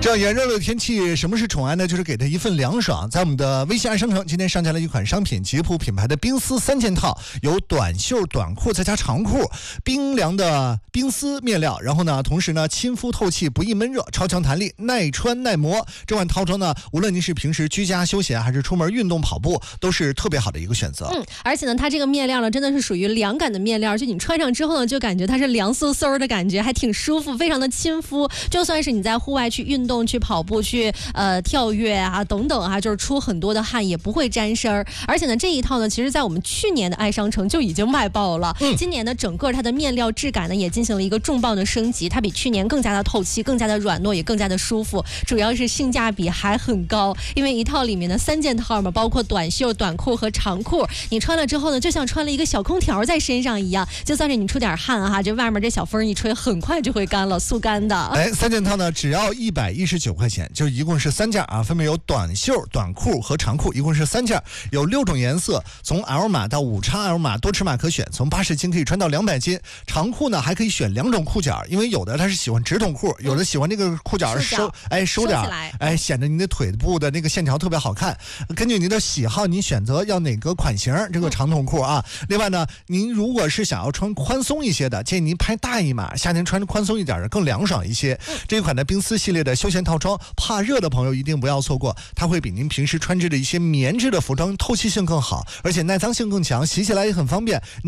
这样炎热的天气，什么是宠爱呢？就是给它一份凉爽。在我们的微信爱商城，今天上架了一款商品，吉普品牌的冰丝3件套，有短袖、短裤再加长裤，冰凉的冰丝面料，然后呢，同时呢，亲肤透气，不易闷热，超强弹力，耐穿耐磨。这款套装呢，无论您是平时居家休闲，还是出门运动跑步，都是特别好的一个选择。 而且呢，它这个面料呢，真的是属于凉感的面料，就你穿上之后呢，就感觉它是凉飕飕的感觉，还挺舒服，非常的亲肤。就算是你在户外去运动、去跑步、去跳跃啊等等啊，就是出很多的汗也不会沾身儿。而且呢，这一套呢，其实在我们去年的爱商城就已经卖爆了。今年呢，整个它的面料质感呢也进行了一个重磅的升级，它比去年更加的透气、更加的软糯，也更加的舒服。主要是性价比还很高，因为一套里面的3件套嘛，包括短袖、短裤和长裤，你穿了之后呢，就像穿了一个小空调在身上一样。就算是你出点汗啊，这外面这小风一吹，很快就会干了，速干的。 3件套呢，只要119块钱，就一共是3件啊，分别有短袖、短裤和长裤，一共是3件，有6种颜色，从 L 码到5XL 码，多尺码可选，从80斤可以穿到200斤。长裤呢还可以选2种裤脚，因为有的他是喜欢直筒裤，有的喜欢这个裤脚收点，显得你的腿部的那个线条特别好看。根据您的喜好，您选择要哪个款型这个长筒裤啊。另外呢，您如果是想要穿宽松一些的，建议您拍大一码，夏天穿宽松一点的更凉爽一些。这一款的冰丝系列的休闲套装，怕热的朋友一定不要错过，它会比您平时穿着的一些棉质的服装透气性更好，而且耐脏性更强，洗起来也很方便。